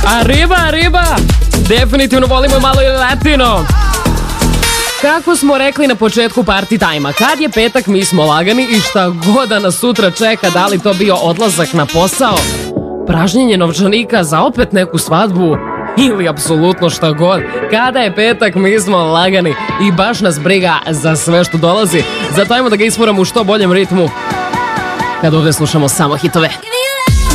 Arriba! Definitivno volimo malo i latino. Kako smo rekli na početku party time-a, kad je petak mi smo lagani i šta god da nas sutra čeka, da li to bio odlazak na posao, pražnjenje novčanika za opet neku svadbu ili apsolutno šta god. Kada je petak mi smo lagani i baš nas briga za sve što dolazi. Zato ajmo da ga isfuramo u što boljem ritmu kad ovdje slušamo samo hitove.